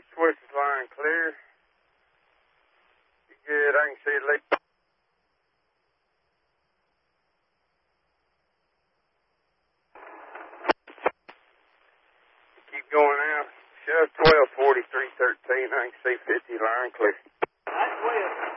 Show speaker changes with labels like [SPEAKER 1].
[SPEAKER 1] Switches line clear. Good, I can see it leak. Keep going out. Shove 124313. I can see 50 line clear.
[SPEAKER 2] That's 12.